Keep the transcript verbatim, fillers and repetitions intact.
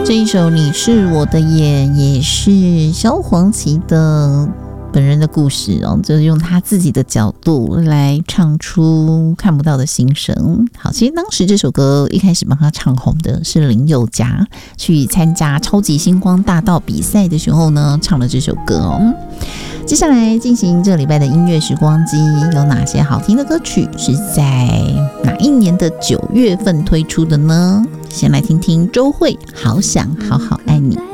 这一首你是我的眼也是萧煌奇的本人的故事哦，就是用他自己的角度来唱出看不到的心声。好，其实当时这首歌一开始帮他唱红的是林宥嘉，去参加超级星光大道比赛的时候呢，唱了这首歌哦。接下来进行这礼拜的音乐时光机，有哪些好听的歌曲是在哪一年的九月份推出的呢？先来听听周蕙，好想好好爱你。